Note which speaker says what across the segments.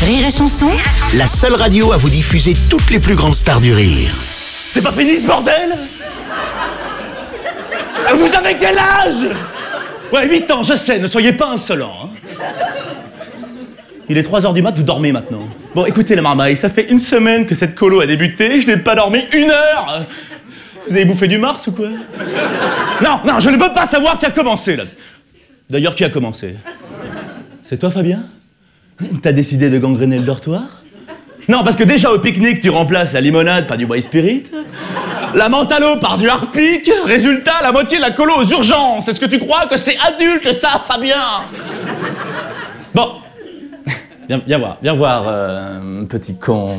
Speaker 1: Rire et Chanson,
Speaker 2: La seule radio à vous diffuser toutes les plus grandes stars du rire.
Speaker 3: C'est pas fini ce bordel? Vous avez quel âge? Ouais, 8 ans, je sais, ne soyez pas insolent. Hein. Il est 3h du mat, vous dormez maintenant. Bon, écoutez la marmaille, ça fait 1 semaine que cette colo a débuté, je n'ai pas dormi 1 heure. Vous avez bouffé du Mars ou quoi? Non, je ne veux pas savoir qui a commencé, là. D'ailleurs, qui a commencé? C'est toi, Fabien? T'as décidé de gangréner le dortoir? Non, parce que déjà au pique-nique, tu remplaces la limonade par du White Spirit. La mentalo par du Harpic. Résultat, la moitié de la colo aux urgences. Est-ce que tu crois que c'est adulte, ça, Fabien? Bon. Viens voir, petit con.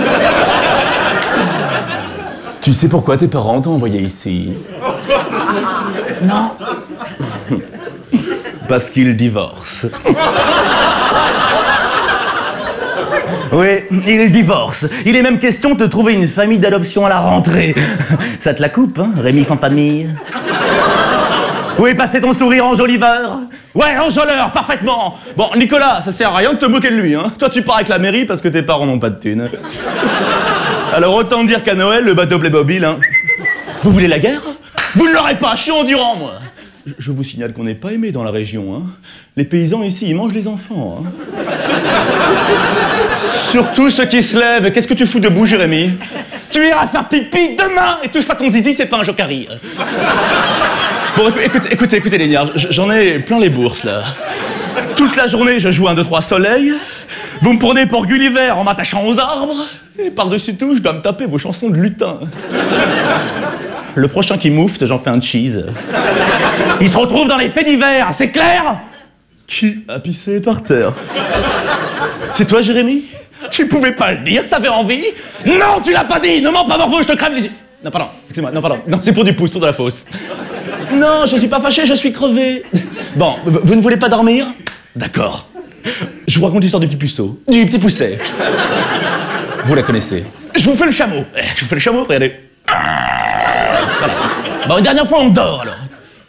Speaker 3: Tu sais pourquoi tes parents t'ont envoyé ici? Non. Parce qu'ils divorcent. Oui, ils divorcent. Il est même question de te trouver une famille d'adoption à la rentrée. Ça te la coupe, hein, Rémi sans famille? Oui, passer ton sourire enjoliveur. Ouais, enjôleur, parfaitement. Bon, Nicolas, ça sert à rien de te moquer de lui, hein. Toi, tu pars avec la mairie parce que tes parents n'ont pas de thunes. Alors, autant dire qu'à Noël, le bateau Playmobil, hein. Vous voulez la guerre? Vous ne l'aurez pas, je suis endurant, moi. Je vous signale qu'on n'est pas aimé dans la région, hein. Les paysans ici, ils mangent les enfants, hein. Surtout ceux qui se lèvent. Qu'est-ce que tu fous debout, Jérémy? Tu iras faire pipi demain et touche pas ton zizi, c'est pas un jokari. Bon, écoutez, les niards, j'en ai plein les bourses, là. Toute la journée, je joue 1, 2, 3 soleil. Vous me prenez pour Gulliver en m'attachant aux arbres. Et par-dessus tout, je dois me taper vos chansons de lutin. Le prochain qui moufte, j'en fais un cheese. Il se retrouve dans les faits divers, c'est clair? Qui a pissé par terre? C'est toi, Jérémy? Tu pouvais pas le dire, t'avais envie? Non, tu l'as pas dit! Ne mens pas, Morveau, je te crève les yeux! Non, pardon, excusez-moi, non, pardon. Non, c'est pour du pouce, pour de la fausse. Non, je suis pas fâché, je suis crevé. Bon, vous ne voulez pas dormir? D'accord. Je vous raconte l'histoire du petit puceau. Du petit pousset. Vous la connaissez. Je vous fais le chameau. Je vous fais le chameau, regardez. Voilà. Bon, une dernière fois, on dort, alors.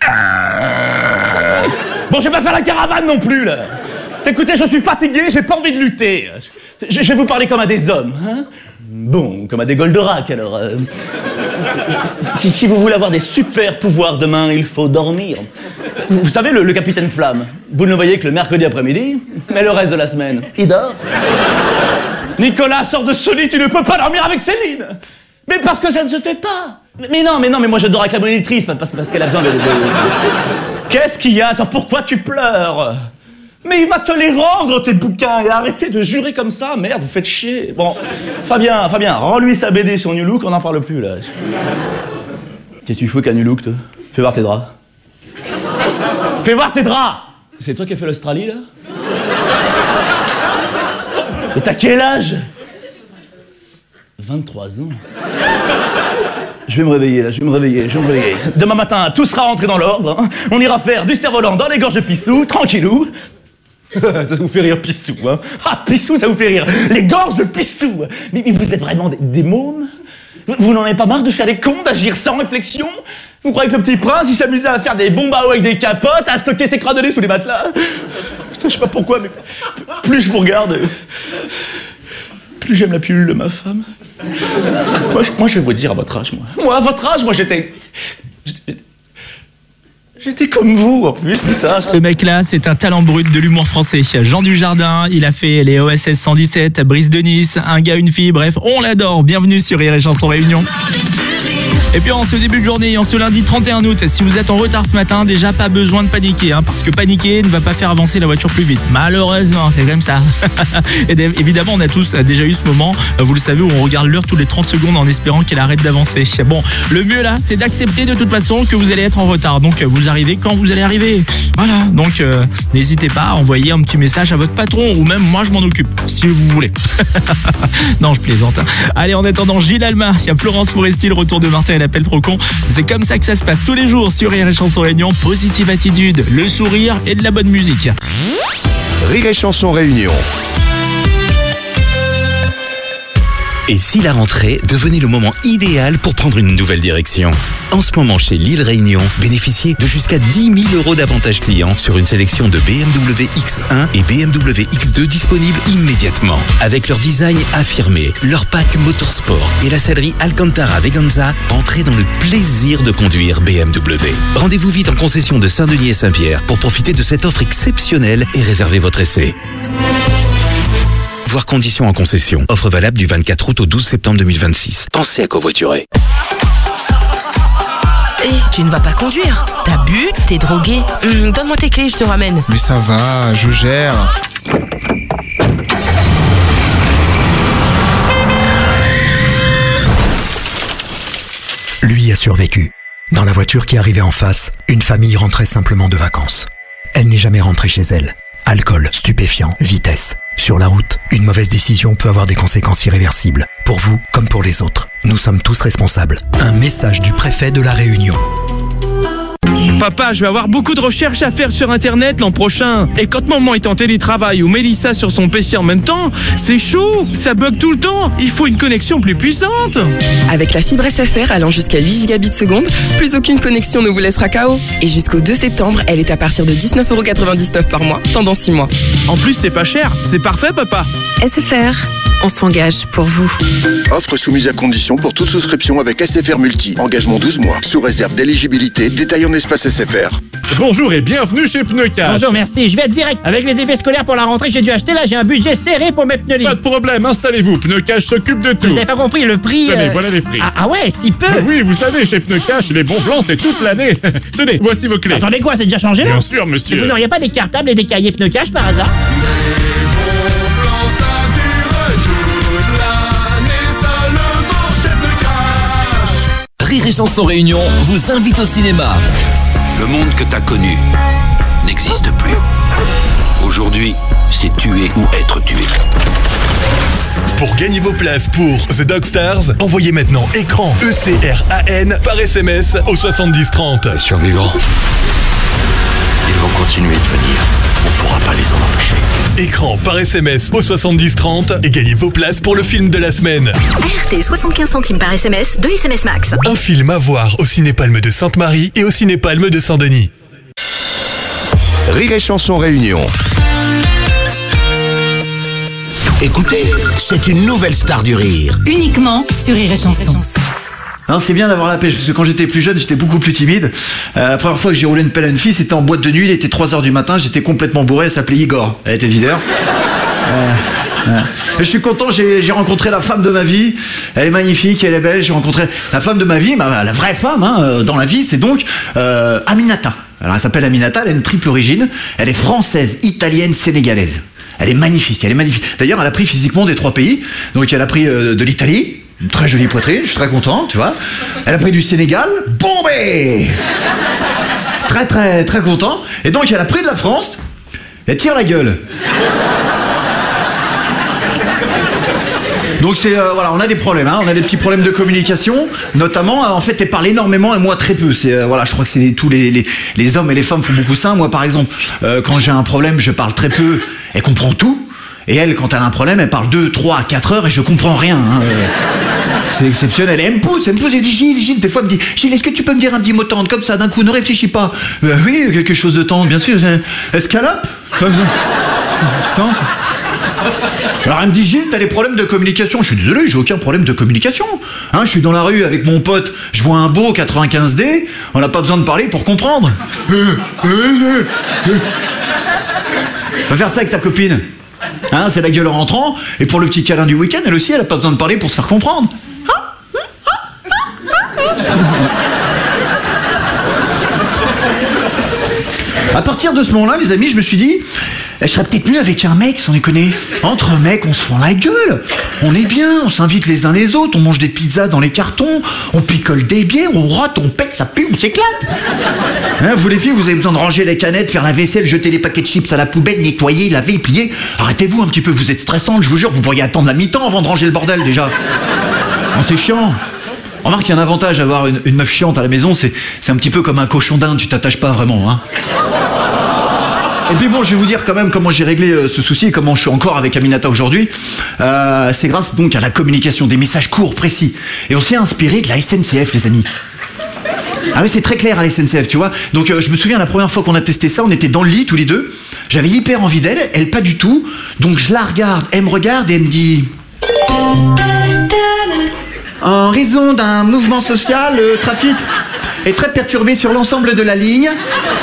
Speaker 3: Bon, je vais pas faire la caravane non plus, là. Écoutez, je suis fatigué, j'ai pas envie de lutter. Je vais vous parler comme à des hommes, hein. Bon, comme à des Goldorak, alors. Si vous voulez avoir des super pouvoirs demain, il faut dormir. Vous savez, le capitaine Flamme, vous ne le voyez que le mercredi après-midi, mais le reste de la semaine, il dort. Nicolas, sors de ce lit, tu ne peux pas dormir avec Céline. Mais parce que ça ne se fait pas. Mais non, mais moi je dors avec la monitrice, parce qu'elle a besoin de... Qu'est-ce qu'il y a? Attends, pourquoi tu pleures? Mais il va te les rendre, tes bouquins, et arrêtez de jurer comme ça, merde, vous faites chier. Bon, Fabien, rends-lui sa BD sur New Look, on n'en parle plus, là. Qu'est-ce que tu fous qu'à New Look, toi? Fais voir tes draps. Fais voir tes draps! C'est toi qui as fait l'Australie, là? Et t'as quel âge? 23 ans. Je vais me réveiller, là, je vais me réveiller. Demain matin, tout sera rentré dans l'ordre, hein. On ira faire du cerf-volant dans les gorges de Pissou, tranquillou. Ça vous fait rire, Pissou, hein. Ah, Pissou, ça vous fait rire. Les gorges de Pissou. Mais vous êtes vraiment des mômes? Vous n'en avez pas marre de faire des cons, d'agir sans réflexion? Vous croyez que le petit prince, il s'amusait à faire des bombes à eau avec des capotes, à stocker ses cradelés sous les matelas? Putain, je sais pas pourquoi, mais plus je vous regarde, plus j'aime la pilule de ma femme. Moi, je vais vous dire à votre âge, moi. À votre âge, moi, J'étais comme vous, en plus, putain.
Speaker 4: Ce mec-là, c'est un talent brut de l'humour français. Jean Dujardin, il a fait les OSS 117, Brice de Nice, Un gars, une fille, bref, on l'adore. Bienvenue sur Rire et Chanson Réunion. Et puis en ce début de journée, en ce lundi 31 août, si vous êtes en retard ce matin, déjà pas besoin de paniquer, hein, parce que paniquer ne va pas faire avancer la voiture plus vite. Malheureusement, c'est comme ça. Et évidemment, on a tous déjà eu ce moment, vous le savez, où on regarde l'heure tous les 30 secondes en espérant qu'elle arrête d'avancer. Bon, le mieux là, c'est d'accepter de toute façon que vous allez être en retard. Donc vous arrivez quand vous allez arriver. Voilà, donc n'hésitez pas à envoyer un petit message à votre patron, ou même moi je m'en occupe, si vous voulez. Non, je plaisante. Allez, en attendant, Gilles Alma, il y a Florence Foresti, le retour de Martin et l'appel trop con. C'est comme ça que ça se passe tous les jours sur Rire et Chanson Réunion. Positive attitude, le sourire et de la bonne musique.
Speaker 2: Rire et Chanson Réunion. Et si la rentrée devenait le moment idéal pour prendre une nouvelle direction? En ce moment, chez Lille Réunion, bénéficiez de jusqu'à 10 000 € d'avantages clients sur une sélection de BMW X1 et BMW X2 disponibles immédiatement. Avec leur design affirmé, leur pack motorsport et la sellerie Alcantara Veganza, entrez dans le plaisir de conduire BMW. Rendez-vous vite en concession de Saint-Denis et Saint-Pierre pour profiter de cette offre exceptionnelle et réserver votre essai. Voir conditions en concession. Offre valable du 24 août au 12 septembre 2026. Pensez à covoiturer.
Speaker 1: Hé, tu ne vas pas conduire. T'as bu, t'es drogué. Donne-moi tes clés, je te ramène.
Speaker 5: Mais ça va, je gère.
Speaker 6: Lui a survécu. Dans la voiture qui arrivait en face, une famille rentrait simplement de vacances. Elle n'est jamais rentrée chez elle. Alcool, stupéfiants, vitesse. Sur la route, une mauvaise décision peut avoir des conséquences irréversibles. Pour vous comme pour les autres. Nous sommes tous responsables. Un message du préfet de La Réunion.
Speaker 7: Papa, je vais avoir beaucoup de recherches à faire sur Internet l'an prochain. Et quand maman est en télétravail ou Mélissa sur son PC en même temps, c'est chaud, ça bug tout le temps. Il faut une connexion plus puissante.
Speaker 1: Avec la fibre SFR allant jusqu'à 8 gigabits seconde, plus aucune connexion ne vous laissera KO. Et jusqu'au 2 septembre, elle est à partir de 19,99 € par mois, pendant 6 mois.
Speaker 7: En plus, c'est pas cher. C'est parfait, papa.
Speaker 8: SFR, on s'engage pour vous.
Speaker 9: Offre soumise à condition pour toute souscription avec SFR Multi. Engagement 12 mois. Sous réserve d'éligibilité. Détail en espace SFR.
Speaker 10: Bonjour et bienvenue chez Pneucash.
Speaker 11: Bonjour, merci. Je vais être direct. Avec les effets scolaires pour la rentrée que j'ai dû acheter, là, j'ai un budget serré pour mes pneus lisses.
Speaker 10: Pas de problème, installez-vous. Pneucash s'occupe de tout.
Speaker 11: Vous avez pas compris, le prix...
Speaker 10: Tenez, voilà les prix.
Speaker 11: Ah ouais, si peu.
Speaker 10: Oui, vous savez, chez Pneucash, les bons plans, c'est toute l'année. Tenez, voici vos clés.
Speaker 11: Attendez quoi, c'est déjà changé là?
Speaker 10: Bien sûr, monsieur.
Speaker 11: Vous n'auriez pas des cartables et des cahiers Pneucash par hasard?
Speaker 12: Rire et Chanson Réunion vous invite au cinéma.
Speaker 13: Le monde que t'as connu n'existe plus. Aujourd'hui, c'est tuer ou être tué.
Speaker 14: Pour gagner vos places pour The Dog Stars, envoyez maintenant écran ECRAN par SMS au 7030.
Speaker 13: Les survivants, ils vont continuer de venir. On pourra pas les en empêcher.
Speaker 14: Écran par SMS au 7030 et gagnez vos places pour le film de la semaine.
Speaker 15: RT 75 centimes par SMS, 2 SMS max.
Speaker 14: Un film à voir au Ciné-Palme de Sainte-Marie et au Ciné-Palme de Saint-Denis.
Speaker 2: Rire et Chanson Réunion. Écoutez, c'est une nouvelle star du rire.
Speaker 15: Uniquement sur Rire et Chanson.
Speaker 16: Non, c'est bien d'avoir la pêche, parce que quand j'étais plus jeune, j'étais beaucoup plus timide. La première fois que j'ai roulé une pelle à une fille, c'était en boîte de nuit, il était 3h du matin, j'étais complètement bourré, elle s'appelait Igor. Elle était videur. Je suis content, j'ai rencontré la femme de ma vie. Elle est magnifique, elle est belle, j'ai rencontré la femme de ma vie, la vraie femme dans la vie, c'est donc Aminata. Alors elle s'appelle Aminata, elle a une triple origine, elle est française, italienne, sénégalaise. Elle est magnifique, elle est magnifique. D'ailleurs, elle a pris physiquement des 3 pays. Donc elle a pris de l'Italie, une très jolie poitrine, je suis très content, tu vois. Elle a pris du Sénégal, bombé. Très très très content. Et donc elle a pris de la France, elle tire la gueule. Donc c'est voilà, on a des problèmes, on a des petits problèmes de communication, notamment en fait elle parle énormément et moi très peu. C'est voilà, je crois que c'est tous les hommes et les femmes font beaucoup ça. Moi par exemple, quand j'ai un problème, je parle très peu, elle comprend tout. Et elle, quand elle a un problème, elle parle 2, 3, 4 heures et je comprends rien. C'est exceptionnel. Et elle me pousse, elle dit Gilles, des fois elle me dit Gilles, est-ce que tu peux me dire un petit mot tendre comme ça d'un coup, ne réfléchis pas. Oui, quelque chose de tendre, bien sûr. Escalope. Alors elle me dit Gilles, t'as des problèmes de communication. Je suis désolé, j'ai aucun problème de communication. Je suis dans la rue avec mon pote, je vois un beau 95D, on n'a pas besoin de parler pour comprendre. Va faire ça avec ta copine. C'est la gueule en rentrant, et pour le petit câlin du week-end, elle aussi, elle a pas besoin de parler pour se faire comprendre. À partir de ce moment-là, les amis, je me suis dit, je serais peut-être mieux avec un mec, sans déconner. Entre mecs, on se fend la gueule. On est bien, on s'invite les uns les autres, on mange des pizzas dans les cartons, on picole des bières, on rote, on pète, ça pue, on s'éclate. Vous les filles, vous avez besoin de ranger les canettes, faire la vaisselle, jeter les paquets de chips à la poubelle, nettoyer, laver, plier. Arrêtez-vous un petit peu, vous êtes stressante, je vous jure, vous pourriez attendre la mi-temps avant de ranger le bordel déjà. C'est chiant. Remarque, il y a un avantage à avoir une meuf chiante à la maison, c'est un petit peu comme un cochon d'Inde, tu t'attaches pas vraiment. Et puis bon, je vais vous dire quand même comment j'ai réglé ce souci et comment je suis encore avec Aminata aujourd'hui. C'est grâce donc à la communication, des messages courts, précis. Et on s'est inspiré de la SNCF, les amis. Ah oui, c'est très clair à la SNCF, tu vois. Donc je me souviens la première fois qu'on a testé ça, on était dans le lit tous les deux. J'avais hyper envie d'elle, elle pas du tout. Donc je la regarde, elle me regarde et elle me dit... En raison d'un mouvement social, le trafic est très perturbé sur l'ensemble de la ligne.